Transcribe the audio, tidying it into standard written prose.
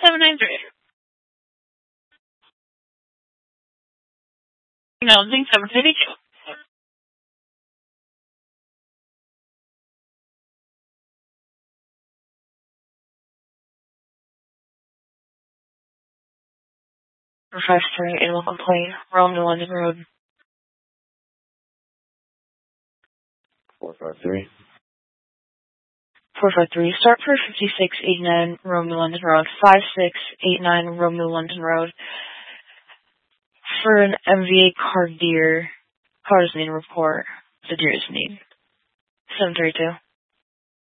793. Acknowledging 752. For 530 Animal Complaint, Rome to London Road. 453. 453. Start for 5689 Rome to London Road. 5689 Rome to London Road. For an MVA car deer, cars need a report. The deer is need. 732.